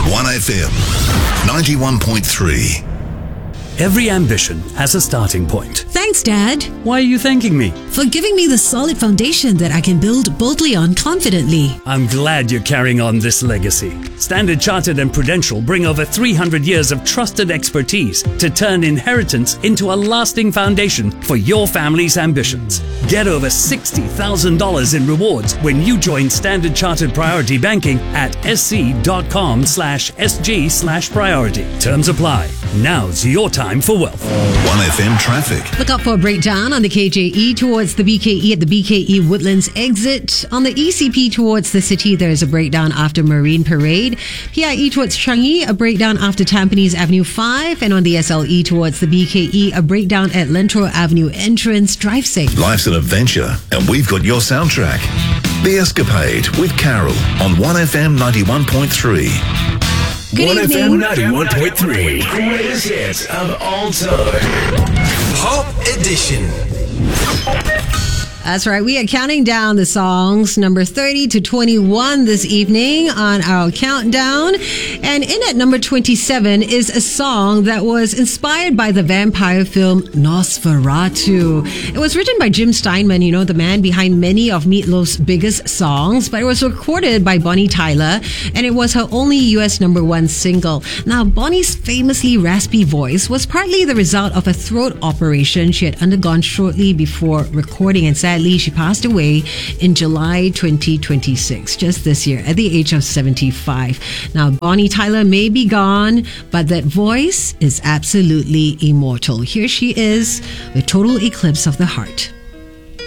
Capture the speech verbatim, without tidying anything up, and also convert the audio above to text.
one F M ninety-one point three. Every ambition has a starting point. Thanks, Dad. Why are you thanking me? For giving me the solid foundation that I can build boldly on confidently. I'm glad you're carrying on this legacy. Standard Chartered and Prudential bring over three hundred years of trusted expertise to turn inheritance into a lasting foundation for your family's ambitions. Get over sixty thousand dollars in rewards when you join Standard Chartered Priority Banking at sc.com slash sg slash priority. Terms apply. Now's your time for wealth. one F M traffic. Look out for a breakdown on the K J E towards the B K E at the B K E Woodlands exit. On the E C P towards the city, there's a breakdown after Marine Parade. P I E towards Changi, a breakdown after Tampines Avenue five. And on the S L E towards the B K E, a breakdown at Lentro Avenue entrance. Drive safe. Life's an adventure, and we've got your soundtrack. The Escapade with Carol on one F M ninety-one point three. Good one evening. F M ninety-one point three. Greatest hits of all time. Pop Edition. That's right. We are counting down the songs number thirty to twenty-one this evening on our countdown. And in at number twenty-seven is a song that was inspired by the vampire film Nosferatu. It was written by Jim Steinman, you know, the man behind many of Meatloaf's biggest songs, but it was recorded by Bonnie Tyler, and it was her only U S number one single. Now, Bonnie's famously raspy voice was partly the result of a throat operation she had undergone shortly before recording, and sadly, she passed away in July twenty twenty-six, just this year, at the age of seventy-five. Now, Bonnie Tyler may be gone, but that voice is absolutely immortal. Here she is, the Total Eclipse of the Heart.